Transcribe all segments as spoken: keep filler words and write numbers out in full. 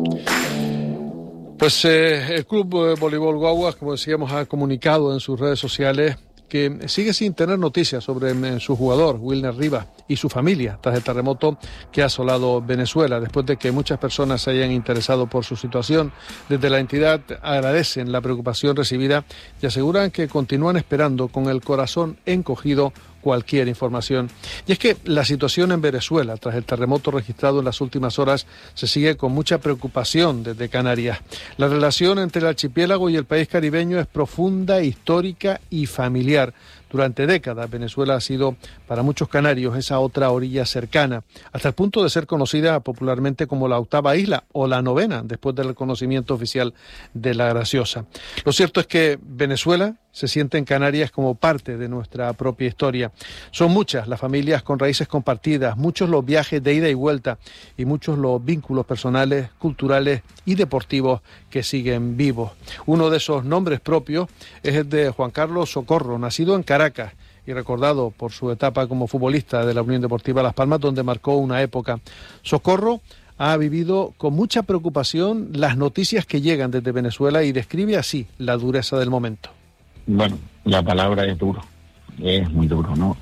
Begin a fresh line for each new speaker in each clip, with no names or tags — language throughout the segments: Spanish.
Pues eh, el Club eh, Voleibol Guaguas, como decíamos, ha comunicado en sus redes sociales que sigue sin tener noticias sobre eh, su jugador, Wilner Rivas, y su familia, tras el terremoto que ha asolado Venezuela. Después de que muchas personas se hayan interesado por su situación, desde la entidad agradecen la preocupación recibida y aseguran que continúan esperando con el corazón encogido cualquier información. Y es que la situación en Venezuela, tras el terremoto registrado en las últimas horas, se sigue con mucha preocupación desde Canarias. La relación entre el archipiélago y el país caribeño es profunda, histórica y familiar. Durante décadas, Venezuela ha sido para muchos canarios esa otra orilla cercana, hasta el punto de ser conocida popularmente como la octava isla o la novena, después del reconocimiento oficial de la Graciosa. Lo cierto es que Venezuela se siente en Canarias como parte de nuestra propia historia. Son muchas las familias con raíces compartidas, muchos los viajes de ida y vuelta y muchos los vínculos personales, culturales y deportivos que siguen vivos. Uno de esos nombres propios es el de Juan Carlos Socorro, nacido en Caracas y recordado por su etapa como futbolista de la Unión Deportiva Las Palmas, donde marcó una época. Socorro ha vivido con mucha preocupación las noticias que llegan desde Venezuela y describe así la dureza del momento.
Bueno, la palabra es duro, es muy duro, ¿no?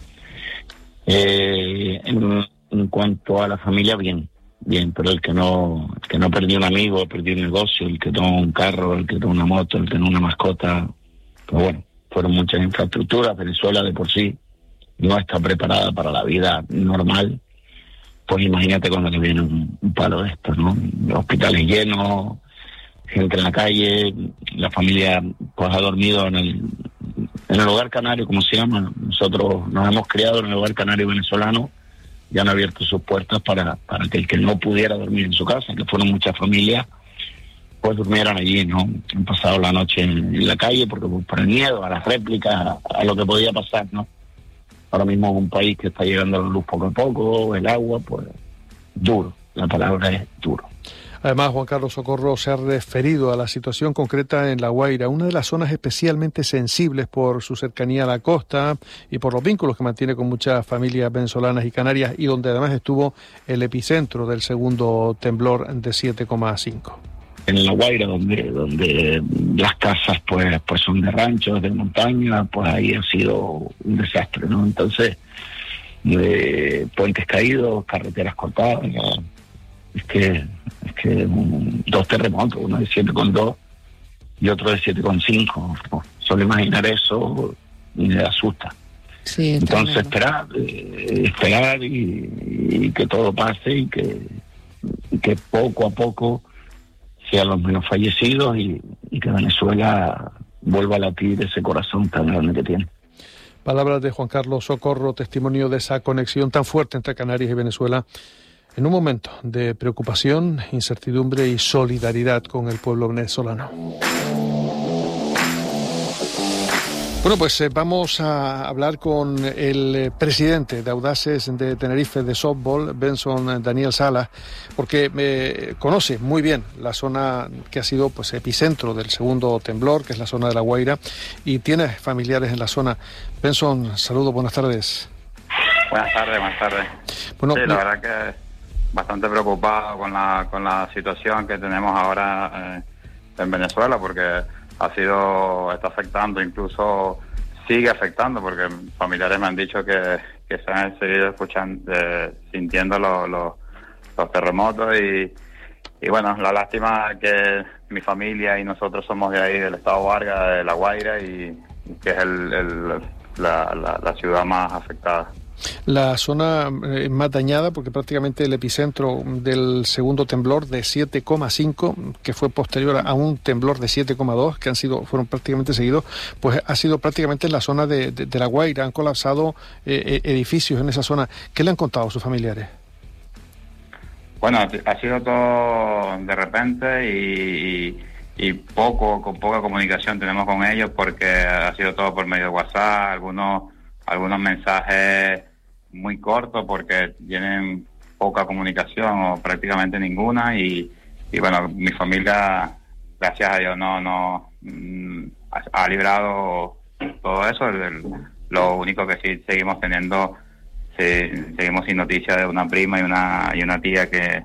Eh, en, en cuanto a la familia, bien, bien, pero el que no el que no perdió un amigo, perdió un negocio, el que tomó un carro, el que tomó una moto, el que tomó una mascota, pues bueno, fueron muchas infraestructuras. Venezuela de por sí no está preparada para la vida normal, pues imagínate cuando te viene un, un palo de esto, ¿no? Hospitales llenos, gente en la calle, la familia pues ha dormido en el en el hogar canario, como se llama. Nosotros nos hemos criado en el hogar canario venezolano y han abierto sus puertas para, para que el que no pudiera dormir en su casa, que fueron muchas familias, pues durmieran allí, ¿no? Han pasado la noche en, en la calle porque por el miedo a las réplicas, a, a lo que podía pasar, ¿no? Ahora mismo es un país que está llegando a la luz poco a poco, el agua, pues duro, la palabra es duro.
Además, Juan Carlos Socorro se ha referido a la situación concreta en La Guaira, una de las zonas especialmente sensibles por su cercanía a la costa y por los vínculos que mantiene con muchas familias venezolanas y canarias, y donde además estuvo el epicentro del segundo temblor de siete coma cinco.
En La Guaira, donde donde las casas pues pues son de ranchos, de montaña, pues ahí ha sido un desastre, ¿no? Entonces, de puentes caídos, carreteras cortadas, ¿no? Es que, es que un, dos terremotos, uno de siete coma dos y otro de siete coma cinco. Solo imaginar eso me asusta.
Sí,
entonces esperar, eh, esperar y, y que todo pase y que, y que poco a poco sean los menos fallecidos y, y que Venezuela vuelva a latir ese corazón tan grande que tiene.
Palabras de Juan Carlos Socorro, testimonio de esa conexión tan fuerte entre Canarias y Venezuela, en un momento de preocupación, incertidumbre y solidaridad con el pueblo venezolano. Bueno, pues eh, vamos a hablar con el eh, presidente de Audaces de Tenerife de softball, Benson Daniel Salas, porque eh, conoce muy bien la zona que ha sido pues epicentro del segundo temblor, que es la zona de La Guaira, y tiene familiares en la zona. Benson, saludos, buenas tardes.
Buenas tardes, buenas tardes.
Bueno,
sí, la verdad que bastante preocupado con la con la situación que tenemos ahora eh, en Venezuela, porque ha sido, está afectando, incluso sigue afectando, porque familiares me han dicho que, que se han seguido escuchando, eh, sintiendo los, los, los terremotos y, y bueno, la lástima que mi familia y nosotros somos de ahí, del estado Vargas, de La Guaira, y que es el, el, la, la, la ciudad más afectada.
La zona eh, más dañada, porque prácticamente el epicentro del segundo temblor de siete coma cinco, que fue posterior a un temblor de siete coma dos, que han sido fueron prácticamente seguidos, pues ha sido prácticamente en la zona de, de, de La Guaira. Han colapsado eh, edificios en esa zona. ¿Qué le han contado a sus familiares?
Bueno, ha sido todo de repente y, y, y poco, con poca comunicación tenemos con ellos, porque ha sido todo por medio de WhatsApp, algunos algunos mensajes muy cortos porque tienen poca comunicación o prácticamente ninguna, y, y bueno, mi familia, gracias a Dios, no no mm, ha, ha librado todo eso. El, el, lo único que sí seguimos teniendo, sí, seguimos sin noticias de una prima y una y una tía que,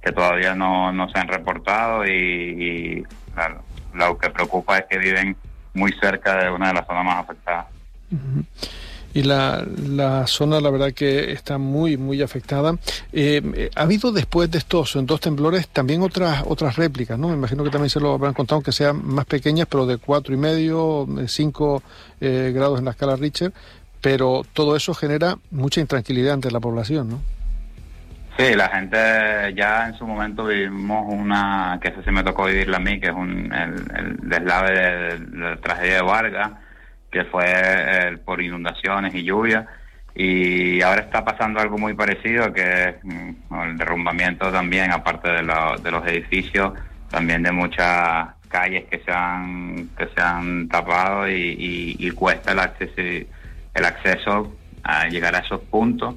que todavía no, no se han reportado y, y la, lo que preocupa es que viven muy cerca de una de las zonas más afectadas.
Uh-huh. Y la, la zona, la verdad que está muy, muy afectada. Eh, ha habido después de estos dos temblores también otras otras réplicas, ¿no? Me imagino que también se lo habrán contado, aunque sean más pequeñas, pero de cuatro y medio, cinco eh, grados en la escala Richter. Pero todo eso genera mucha intranquilidad entre la población, ¿no?
Sí, la gente ya en su momento vivimos una, que eso sí me tocó vivirla a mí, que es un, el, el deslave de, de la tragedia de Vargas, que fue eh, por inundaciones y lluvia, y ahora está pasando algo muy parecido, que es mm, el derrumbamiento también, aparte de, lo, de los edificios, también de muchas calles que se han que se han tapado y, y, y cuesta el acceso, el acceso a llegar a esos puntos,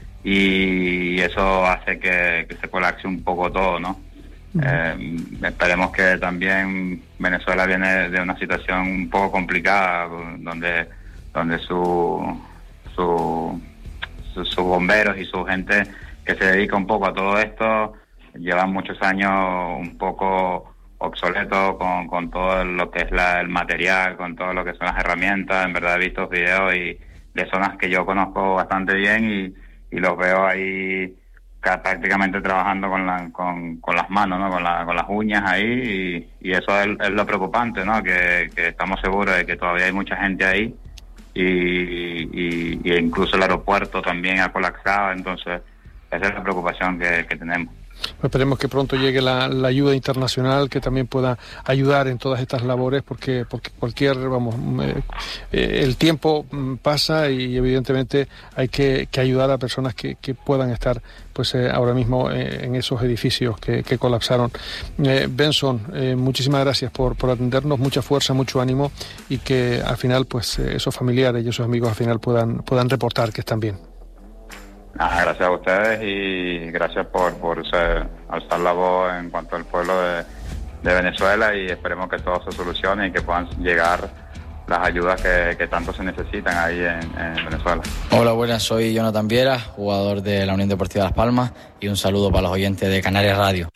y eso hace que, que se colapse un poco todo, ¿no? Eh, esperemos que también Venezuela viene de una situación un poco complicada, donde donde su, su, su sus bomberos y su gente que se dedica un poco a todo esto llevan muchos años un poco obsoletos con, con todo lo que es la, el material, con todo lo que son las herramientas. En verdad he visto videos y de zonas que yo conozco bastante bien y, y los veo ahí prácticamente trabajando con, la, con, con las manos, ¿no? Con, la, con las uñas ahí, y, y eso es, es lo preocupante, ¿no? Que, que estamos seguros de que todavía hay mucha gente ahí y, y, y incluso el aeropuerto también ha colapsado, entonces esa es la preocupación que, que tenemos.
Pues esperemos que pronto llegue la, la ayuda internacional que también pueda ayudar en todas estas labores, porque porque cualquier, vamos, eh, eh, el tiempo pasa y evidentemente hay que, que ayudar a personas que, que puedan estar pues eh, ahora mismo eh, en esos edificios que, que colapsaron. Eh, Benson, eh, muchísimas gracias por, por atendernos, mucha fuerza, mucho ánimo, y que al final pues eh, esos familiares y esos amigos al final puedan, puedan reportar que están bien.
Ah, gracias a ustedes y gracias por, por ser, alzar la voz en cuanto al pueblo de, de Venezuela, y esperemos que todo se solucione y que puedan llegar las ayudas que, que tanto se necesitan ahí en, en Venezuela.
Hola, buenas, soy Jonathan Viera, jugador de la Unión Deportiva Las Palmas, y un saludo para los oyentes de Canarias Radio.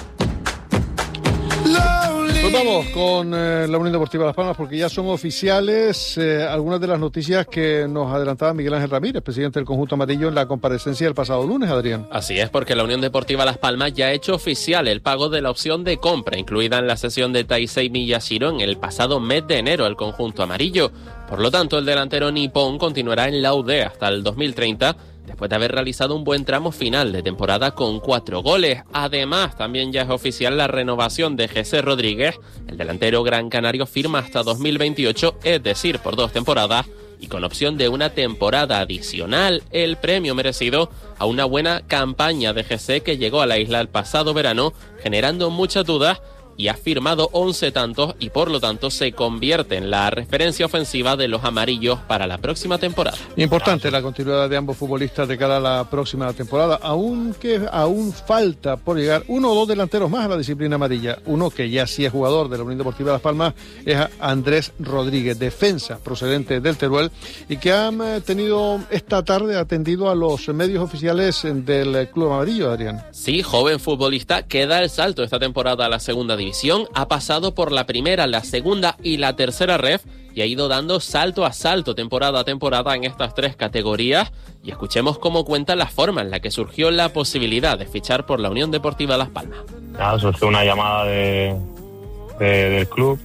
Pues vamos con eh, la Unión Deportiva Las Palmas, porque ya son oficiales eh, algunas de las noticias que nos adelantaba Miguel Ángel Ramírez, presidente del conjunto amarillo, en la comparecencia del pasado lunes, Adrián.
Así es, porque la Unión Deportiva Las Palmas ya ha hecho oficial el pago de la opción de compra incluida en la cesión de Taisei Miyashiro en el pasado mes de enero al conjunto amarillo. Por lo tanto, el delantero nipón continuará en la U D hasta el dos mil treinta, después de haber realizado un buen tramo final de temporada con cuatro goles. Además, también ya es oficial la renovación de Jesse Rodríguez. El delantero gran canario firma hasta dos mil veintiocho, es decir, por dos temporadas, y con opción de una temporada adicional. El premio merecido a una buena campaña de Jesse, que llegó a la isla el pasado verano, generando muchas dudas, y ha firmado once tantos y por lo tanto se convierte en la referencia ofensiva de los amarillos para la próxima temporada.
Importante la continuidad de ambos futbolistas de cara a la próxima temporada, aunque aún falta por llegar uno o dos delanteros más a la disciplina amarilla. Uno que ya sí es jugador de la Unión Deportiva Las Palmas es Andrés Rodríguez, defensa procedente del Teruel, y que ha tenido esta tarde atendido a los medios oficiales del Club Amarillo, Adrián.
Sí, joven futbolista que da el salto esta temporada a la segunda división. Ha pasado por la primera, la segunda y la tercera ref, y ha ido dando salto a salto, temporada a temporada, en estas tres categorías. Y escuchemos cómo cuenta la forma en la que surgió la posibilidad de fichar por la Unión Deportiva Las Palmas.
Nada, surgió una llamada de, de, del club.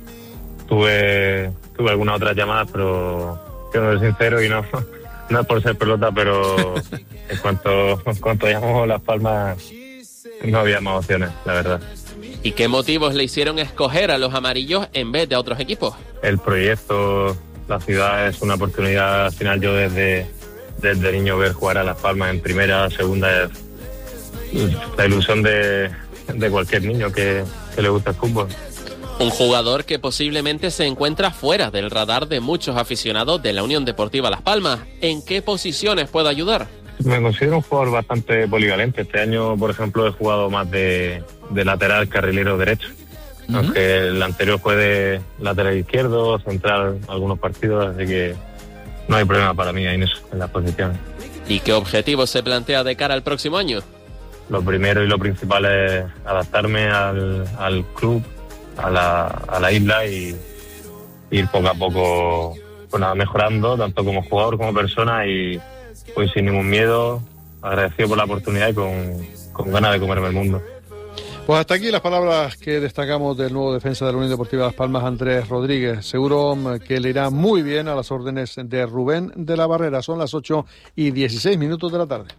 Tuve, tuve algunas otras llamadas, pero siendo sincero, y no, no es por ser pelota, pero en cuanto, en cuanto llamó Las Palmas no había más opciones, la verdad.
¿Y qué motivos le hicieron escoger a los amarillos en vez de a otros equipos?
El proyecto, la ciudad, es una oportunidad. Al final, yo desde, desde niño ver jugar a Las Palmas en primera, segunda, es la ilusión de, de cualquier niño que, que le gusta el fútbol.
Un jugador que posiblemente se encuentra fuera del radar de muchos aficionados de la Unión Deportiva Las Palmas. ¿En qué posiciones puede ayudar?
Me considero un jugador bastante polivalente. Este año, por ejemplo, he jugado más de, de lateral, carrilero derecho. Uh-huh. Aunque el anterior fue de lateral izquierdo, central, algunos partidos, así que no hay problema para mí ahí en eso, en las posiciones.
¿Y qué objetivos se plantea de cara al próximo año?
lo primero y lo principal es adaptarme al, al club, a la, a la isla y ir poco a poco pues nada, mejorando, tanto como jugador como persona, y pues sin ningún miedo, agradecido por la oportunidad y con, con ganas de comerme el mundo.
Pues hasta aquí las palabras que destacamos del nuevo defensa de la Unión Deportiva Las Palmas, Andrés Rodríguez. Seguro que le irá muy bien a las órdenes de Rubén de la Barrera. Son las ocho y dieciséis minutos de la tarde.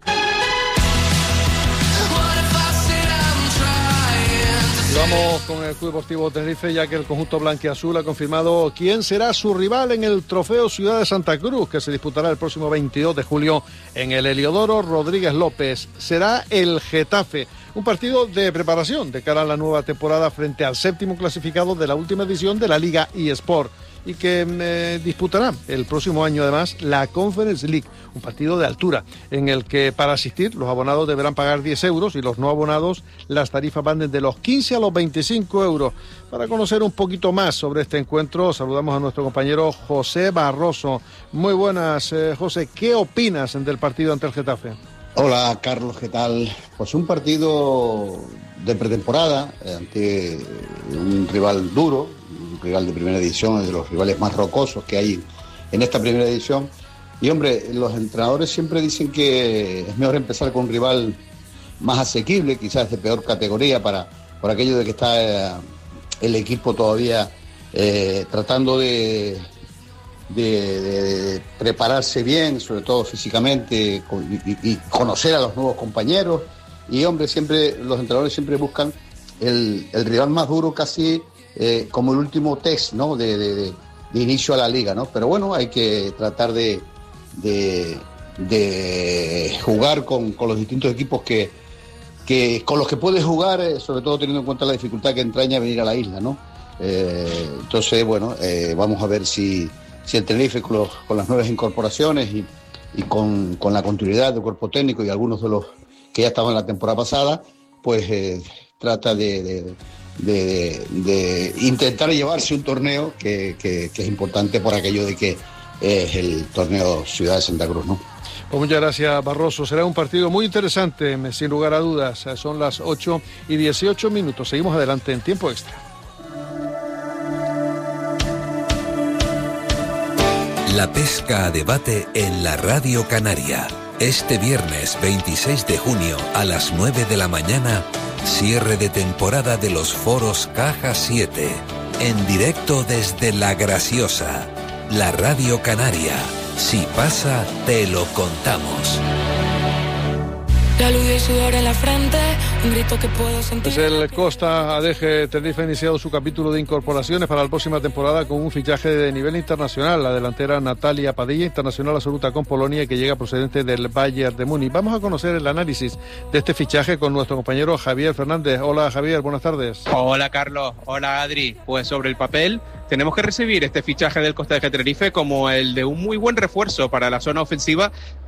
Y vamos con el Club Deportivo Tenerife, ya que el conjunto blanquiazul ha confirmado quién será su rival en el Trofeo Ciudad de Santa Cruz, que se disputará el próximo veintidós de julio en el Heliodoro Rodríguez López. Será el Getafe. Un partido de preparación de cara a la nueva temporada frente al séptimo clasificado de la última edición de la Liga eSport, y que eh, disputará el próximo año además la Conference League, un partido de altura en el que para asistir los abonados deberán pagar diez euros y los no abonados las tarifas van desde los quince a los veinticinco euros. Para conocer un poquito más sobre este encuentro saludamos a nuestro compañero José Barroso. Muy buenas, eh, José, ¿qué opinas del partido ante el Getafe?
Hola Carlos, ¿qué tal? Pues un partido de pretemporada ante un rival duro, un rival de primera división, de los rivales más rocosos que hay en esta primera división. Y hombre, los entrenadores siempre dicen que es mejor empezar con un rival más asequible, quizás de peor categoría, para por aquello de que está eh, el equipo todavía eh, tratando de... De, de, de prepararse bien, sobre todo físicamente, y, y conocer a los nuevos compañeros. Y hombre, siempre los entrenadores siempre buscan el, el rival más duro, casi eh, como el último test, ¿no? de, de, de, de inicio a la liga, ¿no? Pero bueno, hay que tratar de, de, de jugar con, con los distintos equipos que, que con los que puedes jugar, eh, sobre todo teniendo en cuenta la dificultad que entraña venir a la isla, ¿no? Eh, entonces, bueno, eh, vamos a ver si si el Tenerife con, los, con las nuevas incorporaciones y, y con, con la continuidad del cuerpo técnico y algunos de los que ya estaban la temporada pasada, pues eh, trata de, de, de, de intentar llevarse un torneo que, que, que es importante por aquello de que es el torneo Ciudad de Santa Cruz, ¿no?
Pues muchas gracias, Barroso. Será un partido muy interesante, sin lugar a dudas. Son las ocho y dieciocho minutos. Seguimos adelante en tiempo extra.
La pesca a debate en la Radio Canaria. Este viernes veintiséis de junio a las nueve de la mañana, cierre de temporada de los foros Caja siete. En directo desde La Graciosa. La Radio Canaria. Si pasa, te lo contamos.
La luz y el sudor en la frente, un grito que puedo sentir.
Pues el Costa Adeje Tenerife ha iniciado su capítulo de incorporaciones para la próxima temporada con un fichaje de nivel internacional. La delantera Natalia Padilla, internacional absoluta con Polonia, que llega procedente del Bayern de Múnich. Vamos a conocer el análisis de este fichaje con nuestro compañero Javier Fernández. Hola Javier, buenas tardes.
Hola Carlos, hola Adri. Pues sobre el papel tenemos que recibir este fichaje del Costa Adeje Tenerife como el de un muy buen refuerzo para la zona ofensiva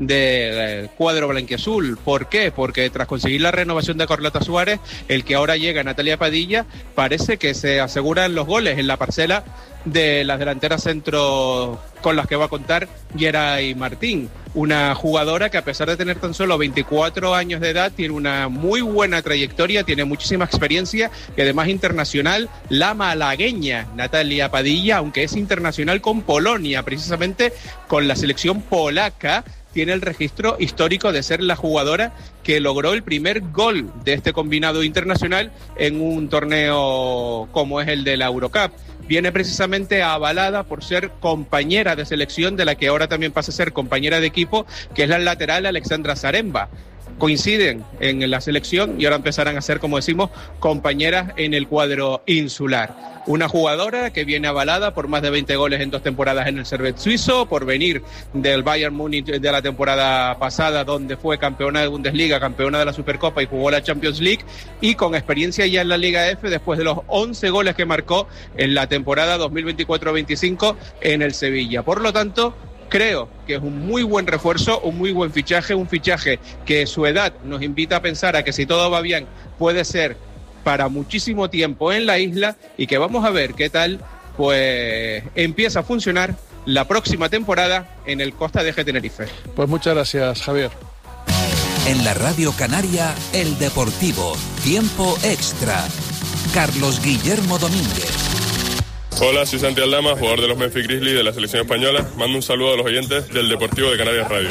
del cuadro blanquiazul. ¿Por qué? Porque tras conseguir la renovación de Carlota Suárez, el que ahora llega, Natalia Padilla, parece que se aseguran los goles en la parcela de las delanteras centro con las que va a contar Geray Martín, una jugadora que a pesar de tener tan solo veinticuatro años de edad tiene una muy buena trayectoria, tiene muchísima experiencia y además internacional. La malagueña Natalia Padilla, aunque es internacional con Polonia, precisamente con la selección polaca, tiene el registro histórico de ser la jugadora que logró el primer gol de este combinado internacional en un torneo como es el de la Eurocup. Viene precisamente avalada por ser compañera de selección de la que ahora también pasa a ser compañera de equipo, que es la lateral Alexandra Zaremba. Coinciden en la selección y ahora empezarán a ser, como decimos, compañeras en el cuadro insular. Una jugadora que viene avalada por más de veinte goles en dos temporadas en el Servette suizo, por venir del Bayern Múnich de la temporada pasada, donde fue campeona de Bundesliga, campeona de la Supercopa y jugó la Champions League, y con experiencia ya en la Liga F después de los once goles que marcó en la temporada dos mil veinticuatro veinticinco en el Sevilla. Por lo tanto, creo que es un muy buen refuerzo, un muy buen fichaje, un fichaje que su edad nos invita a pensar a que si todo va bien puede ser para muchísimo tiempo en la isla y que vamos a ver qué tal pues empieza a funcionar la próxima temporada en el Costa Adeje Tenerife.
Pues muchas gracias, Javier.
En la Radio Canaria, El Deportivo, tiempo extra. Carlos Guillermo Domínguez.
Hola, soy Santi Aldama, jugador de los Memphis Grizzlies de la selección española. Mando un saludo a los oyentes del Deportivo de Canarias Radio.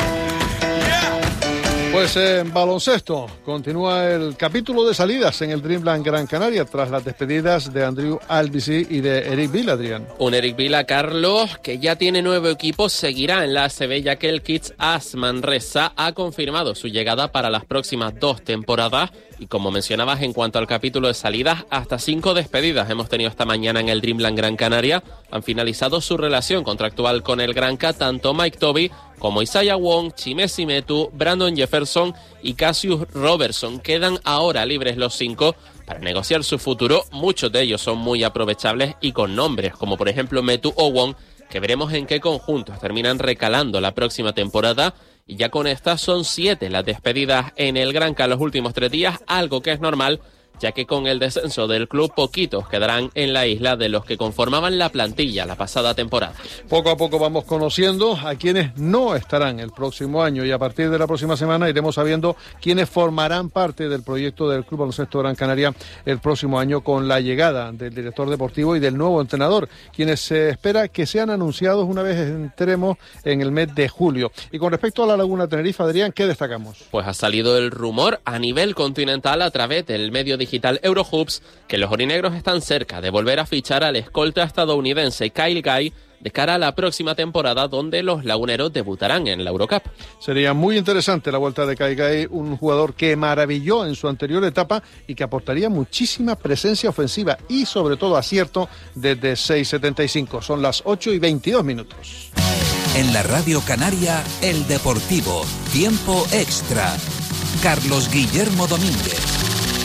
Pues en baloncesto continúa el capítulo de salidas en el Dreamland Gran Canaria tras las despedidas de Andrew Albisi y de Eric Vila, Adrián.
Un Eric Vila, Carlos, que ya tiene nuevo equipo, seguirá en la A C B, ya que el Kids As Manresa ha confirmado su llegada para las próximas dos temporadas. Y como mencionabas, en cuanto al capítulo de salidas, hasta cinco despedidas hemos tenido esta mañana en el Dreamland Gran Canaria. Han finalizado su relación contractual con el Granca tanto Mike Toby como Isaiah Wong, Chimesi Metu, Brandon Jefferson y Cassius Robertson. Quedan ahora libres los cinco para negociar su futuro. Muchos de ellos son muy aprovechables y con nombres como por ejemplo Metu o Wong, que veremos en qué conjuntos terminan recalando la próxima temporada. Y ya con estas son siete las despedidas en el Granca los últimos tres días, algo que es normal, ya que con el descenso del club poquitos quedarán en la isla de los que conformaban la plantilla la pasada temporada.
Poco a poco vamos conociendo a quienes no estarán el próximo año y a partir de la próxima semana iremos sabiendo quiénes formarán parte del proyecto del Club Baloncesto Gran Canaria el próximo año con la llegada del director deportivo y del nuevo entrenador, quienes se espera que sean anunciados una vez entremos en el mes de julio. Y con respecto a la Laguna Tenerife, Adrián, ¿qué destacamos?
Pues ha salido el rumor a nivel continental a través del medio digital Eurohoops que los orinegros están cerca de volver a fichar al escolta estadounidense Kyle Guy de cara a la próxima temporada, donde los laguneros debutarán en la Eurocup.
Sería muy interesante la vuelta de Kyle Guy, un jugador que maravilló en su anterior etapa y que aportaría muchísima presencia ofensiva y sobre todo acierto desde seis setenta y cinco. Son las ocho y veintidós minutos.
En la Radio Canaria, El Deportivo, tiempo extra. Carlos Guillermo Domínguez.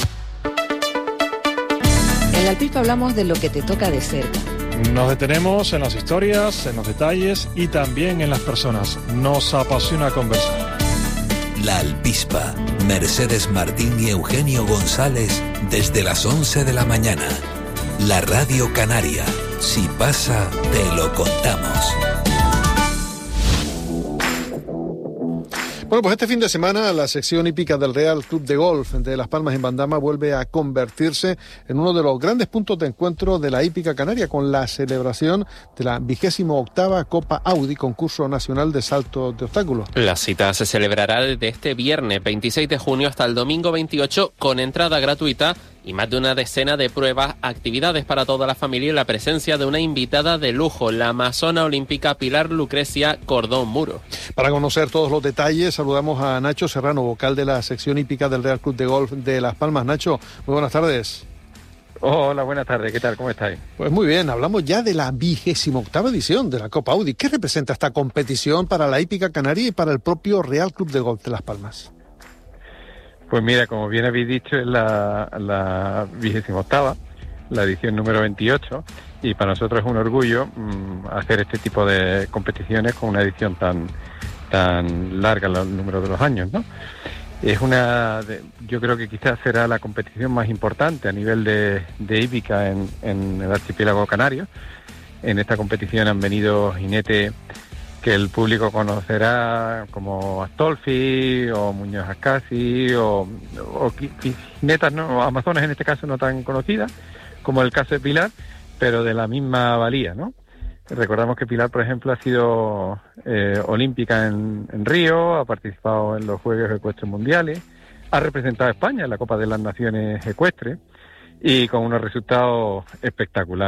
En la Alpispa hablamos de lo que te toca de cerca.
Nos detenemos en las historias, en los detalles y también en las personas. Nos apasiona conversar.
La Alpispa, Mercedes Martín y Eugenio González desde las once de la mañana. La Radio Canaria. Si pasa, te lo contamos.
Bueno, pues este fin de semana la sección hípica del Real Club de Golf de Las Palmas en Bandama vuelve a convertirse en uno de los grandes puntos de encuentro de la hípica canaria con la celebración de la vigésimo octava Copa Audi, concurso nacional de salto de obstáculos.
La cita se celebrará desde este viernes veintiséis de junio hasta el domingo veintiocho con entrada gratuita y más de una decena de pruebas, actividades para toda la familia y la presencia de una invitada de lujo, la amazona olímpica Pilar Lucrecia Cordón Muro.
Para conocer todos los detalles, saludamos a Nacho Serrano, vocal de la sección hípica del Real Club de Golf de Las Palmas. Nacho, muy buenas tardes.
Hola, buenas tardes, ¿qué tal? ¿Cómo estáis?
Pues muy bien, hablamos ya de la vigésima octava edición de la Copa Audi. ¿Qué representa esta competición para la hípica canaria y para el propio Real Club de Golf de Las Palmas?
Pues mira, como bien habéis dicho, es la, la vigésima octava, la edición número veintiocho, y para nosotros es un orgullo mmm, hacer este tipo de competiciones con una edición tan tan larga, el número de los años, ¿no? Es una, de, yo creo que quizás será la competición más importante a nivel de, de hípica en, en el archipiélago canario. En esta competición han venido jinetes que el público conocerá como Astolfi o Muñoz Ascasi o, o jinetas, ¿no? Amazonas en este caso no tan conocidas, como el caso de Pilar, pero de la misma valía, ¿no? Recordamos que Pilar, por ejemplo, ha sido eh, olímpica en, en Río, ha participado en los Juegos Ecuestres Mundiales, ha representado a España en la Copa de las Naciones Ecuestres y con unos resultados espectaculares.